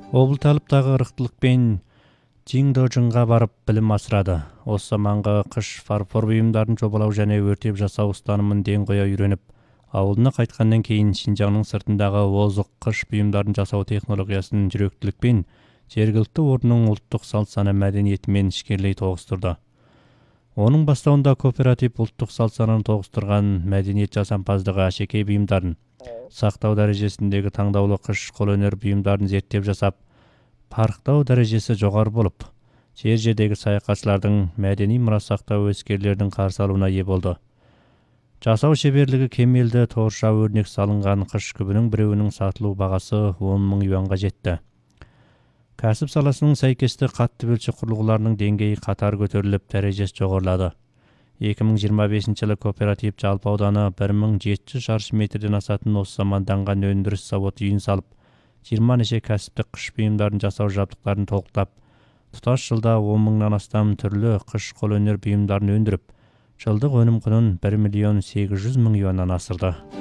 Обулталыптагы ырыктылыкпен Жиңдожунга барып билим асырады. Осы заманғы кыш фарфор буюмдарын жобалау және өртеп жасау устанымын ден коя үйрөнүп, ауылына кайткандан кийин Шинжаңдын сыртындагы озук кыш буюмдарын жасоо технологиясын жүрөктүүлүкпен жергиликтүү ордунун улуттук салт сана мәдениети менен ишкерлей тогуштурду. Onun баштауында кооператив улуттук салт сананы тогуштурган мәдениет жасампаздыгы ашекей буюмдарын сактоо дарежесиндеги таңдаулуу кыш кол өнөр буюмдарын зерттеп жасап, парктоо дарежеси жогору болуп, жер жердеги саякатчылардын мәдени мурас сактоо искерлердин каршы алууна ээ болду. Жасау шеберлиги кемелди торша өрнөк салынган кыш күбүнүн бирөөнүн сатылуу багасы 10 000 юанга жетти. Кәсіп саласының сәйкесті қатты бөлшек құрылғыларының деңгейі қатар көтеріліп, дәрежесі жоғарылады. 2025 жылы кооператив жалпы ауданы 1700 шаршы метрден асатын осы заманданған өндіріс заводы үйін салып, 20 неше кәсіптік қыш бұйымдарын жасау жабдықтарын толықтап, тұтас жылда 10 000-нан астам түрлі қыш қолөнер бұйымдарын өндіріп, жылдық өнім құнын 1 800 000 юаннан асырды.